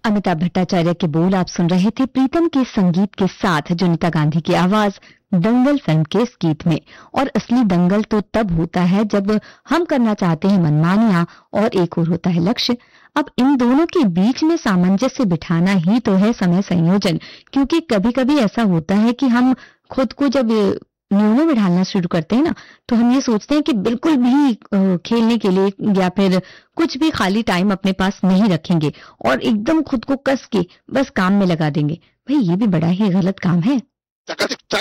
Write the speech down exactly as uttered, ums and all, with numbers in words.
अमिताभ भट्टाचार्य के बोल आप सुन रहे थे प्रीतम के संगीत के साथ जोनीता गांधी की आवाज दंगल फिल्म के इस गीत में। और असली दंगल तो तब होता है जब हम करना चाहते हैं मनमानियां और एक और होता है लक्ष्य। अब इन दोनों के बीच में सामंजस्य बिठाना ही तो है समय संयोजन, क्योंकि कभी कभी ऐसा होता है कि हम खुद को जब नियमों में ढालना शुरू करते हैं ना, तो हम ये सोचते हैं कि बिल्कुल भी खेलने के लिए या फिर कुछ भी खाली टाइम अपने पास नहीं रखेंगे और एकदम खुद को कस के बस काम में लगा देंगे। भाई ये भी बड़ा ही गलत काम है।